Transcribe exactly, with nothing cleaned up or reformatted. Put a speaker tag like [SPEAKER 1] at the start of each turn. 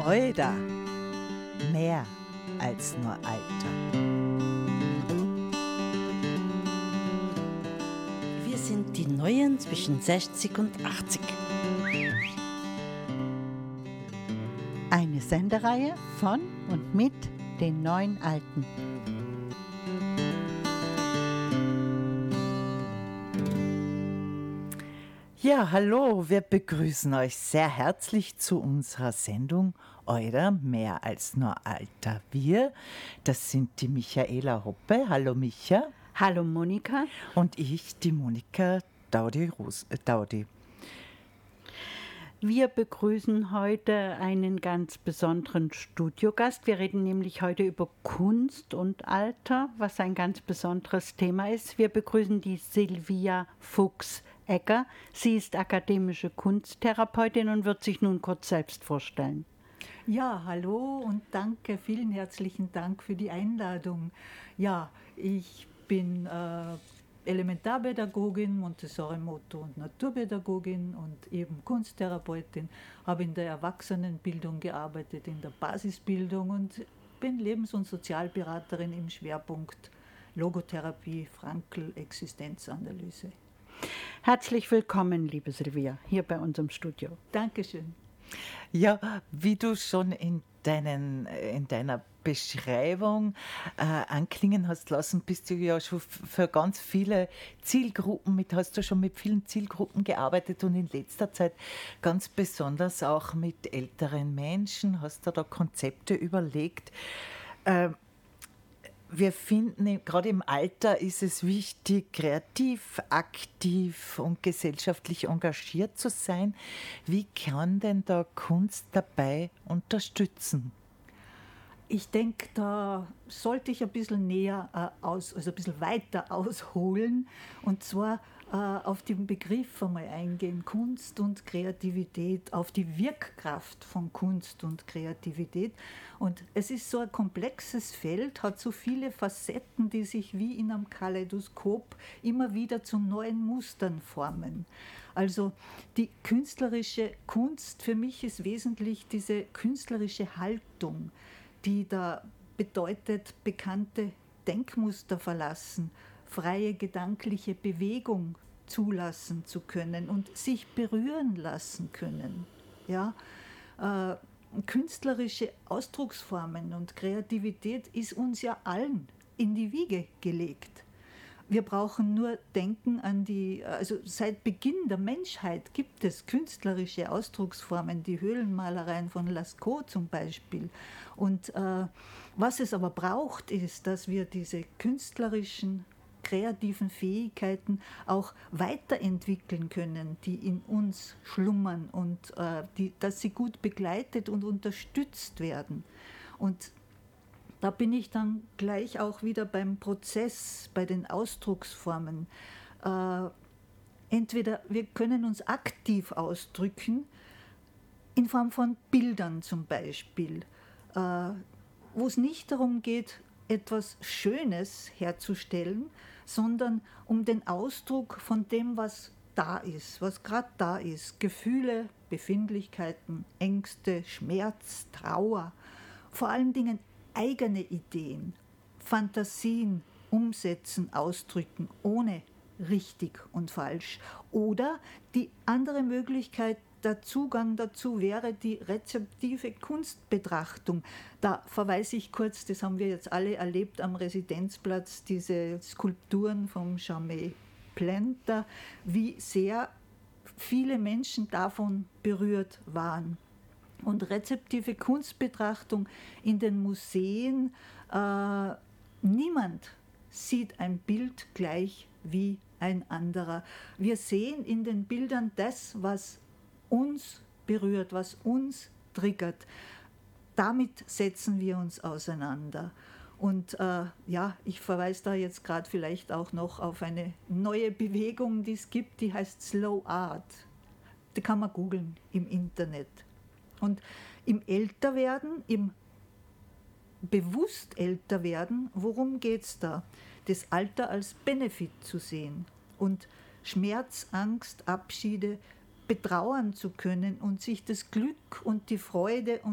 [SPEAKER 1] Oida. Mehr als nur Alter.
[SPEAKER 2] Wir sind die Neuen zwischen sechzig und achtzig.
[SPEAKER 1] Eine Sendereihe von und mit den neuen Alten. Ja, hallo, wir begrüßen euch sehr herzlich zu unserer Sendung Oida mehr als nur Alter. Wir, das sind die Michaela Hoppe. Hallo Micha.
[SPEAKER 2] Hallo Monika.
[SPEAKER 1] Und ich, die Monika Daudi. Äh, Daudi.
[SPEAKER 2] Wir begrüßen heute einen ganz besonderen Studiogast. Wir reden nämlich heute über Kunst und Alter, was ein ganz besonderes Thema ist. Wir begrüßen die Silvia Fuchs-Egger. Sie ist akademische Kunsttherapeutin und wird sich nun kurz selbst vorstellen.
[SPEAKER 3] Ja, hallo und danke, vielen herzlichen Dank für die Einladung. Ja, ich bin äh, Elementarpädagogin, Montessori-Motto- und Naturpädagogin und eben Kunsttherapeutin, habe in der Erwachsenenbildung gearbeitet, in der Basisbildung und bin Lebens- und Sozialberaterin im Schwerpunkt Logotherapie, Frankl, Existenzanalyse.
[SPEAKER 2] Herzlich willkommen, liebe Silvia, hier bei uns im Studio.
[SPEAKER 3] Dankeschön.
[SPEAKER 1] Ja, wie du schon in, deinen, in deiner Beschreibung äh, anklingen hast lassen, bist du ja schon für ganz viele Zielgruppen, mit, hast du schon mit vielen Zielgruppen gearbeitet und in letzter Zeit ganz besonders auch mit älteren Menschen, hast du da Konzepte überlegt. Äh, Wir finden, gerade im Alter ist es wichtig, kreativ, aktiv und gesellschaftlich engagiert zu sein. Wie kann denn da Kunst dabei unterstützen?
[SPEAKER 3] Ich denke, da sollte ich ein bisschen näher äh, aus, also ein bisschen weiter ausholen, und zwar äh, auf den Begriff einmal eingehen, Kunst und Kreativität, auf die Wirkkraft von Kunst und Kreativität. Und es ist so ein komplexes Feld, hat so viele Facetten, die sich wie in einem Kaleidoskop immer wieder zu neuen Mustern formen. Also die künstlerische Kunst für mich ist wesentlich diese künstlerische Haltung, die da bedeutet, bekannte Denkmuster verlassen, freie gedankliche Bewegung zulassen zu können und sich berühren lassen können. Ja? Äh, künstlerische Ausdrucksformen und Kreativität ist uns ja allen in die Wiege gelegt. Wir brauchen nur denken an die, also seit Beginn der Menschheit gibt es künstlerische Ausdrucksformen, die Höhlenmalereien von Lascaux zum Beispiel. Und äh, was es aber braucht, ist, dass wir diese künstlerischen, kreativen Fähigkeiten auch weiterentwickeln können, die in uns schlummern und äh, die, dass sie gut begleitet und unterstützt werden. Und da bin ich dann gleich auch wieder beim Prozess, bei den Ausdrucksformen. Äh, entweder wir können uns aktiv ausdrücken, in Form von Bildern zum Beispiel, äh, wo es nicht darum geht, etwas Schönes herzustellen, sondern um den Ausdruck von dem, was da ist, was gerade da ist. Gefühle, Befindlichkeiten, Ängste, Schmerz, Trauer, vor allen Dingen eigene Ideen, Fantasien umsetzen, ausdrücken, ohne richtig und falsch. Oder die andere Möglichkeit, der Zugang dazu wäre die rezeptive Kunstbetrachtung. Da verweise ich kurz, das haben wir jetzt alle erlebt am Residenzplatz, diese Skulpturen vom Jamais Plenter, wie sehr viele Menschen davon berührt waren. Und rezeptive Kunstbetrachtung in den Museen, äh, niemand sieht ein Bild gleich wie ein anderer. Wir sehen in den Bildern das, was uns berührt, was uns triggert. Damit setzen wir uns auseinander. Und äh, ja, ich verweise da jetzt gerade vielleicht auch noch auf eine neue Bewegung, die es gibt, die heißt Slow Art. Die kann man googeln im Internet. Und im Älterwerden, im bewusst Älterwerden, worum geht es da? Das Alter als Benefit zu sehen und Schmerz, Angst, Abschiede betrauern zu können und sich das Glück und die Freude und